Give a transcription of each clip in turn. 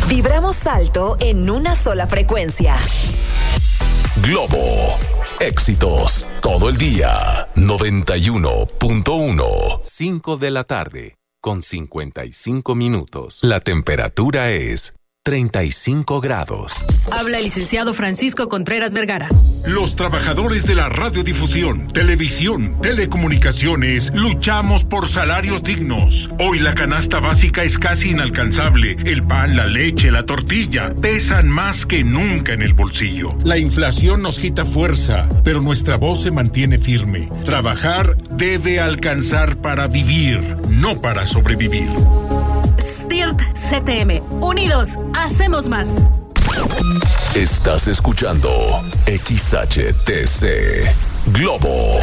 Vibramos alto en una sola frecuencia. Globo. Éxitos todo el día. 91.1. 5 de la tarde, con 55 minutos. La temperatura es 35 grados. Habla el licenciado Francisco Contreras Vergara. Los trabajadores de la radiodifusión, televisión, telecomunicaciones, luchamos por salarios dignos. Hoy la canasta básica es casi inalcanzable. El pan, la leche, la tortilla pesan más que nunca en el bolsillo. La inflación nos quita fuerza, pero nuestra voz se mantiene firme. Trabajar debe alcanzar para vivir, no para sobrevivir. STIRT CTM. Unidos, hacemos más. Estás escuchando XHTC Globo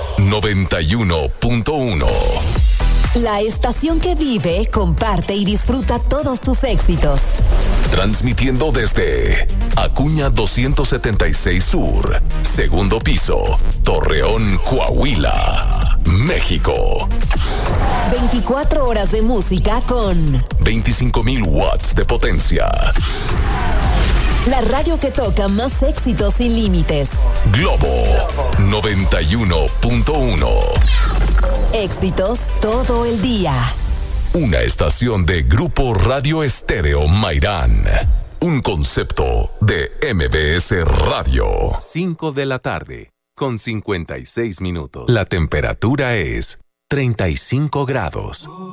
91.1. La estación que vive, comparte y disfruta todos tus éxitos. Transmitiendo desde Acuña 276 Sur, segundo piso, Torreón, Coahuila, México. 24 horas de música con 25,000 watts de potencia. La radio que toca más éxitos sin límites. Globo 91.1. Éxitos todo el día. Una estación de Grupo Radio Estéreo Mairán. Un concepto de MBS Radio. 5 de la tarde, con 56 minutos. La temperatura es 35 grados.